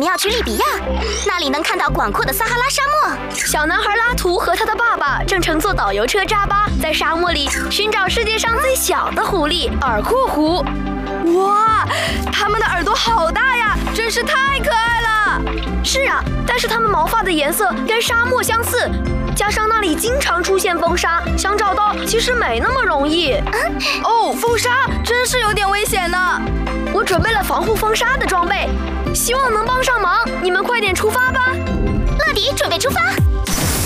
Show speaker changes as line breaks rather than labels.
要去利比亚，那里能看到广阔的撒哈拉沙漠。
小男孩拉图和他的爸爸正乘坐导游车扎巴，在沙漠里寻找世界上最小的狐狸耳廓狐。哇，它们的耳朵好大呀，真是太可爱了。是啊，但是它们毛发的颜色跟沙漠相似，加上那里经常出现风沙，想找到其实没那么容易。哦，风沙真是有点危险呢。我准备了防护风沙的装备，希望能帮上忙。你们快点出发吧。
乐迪，准备出发。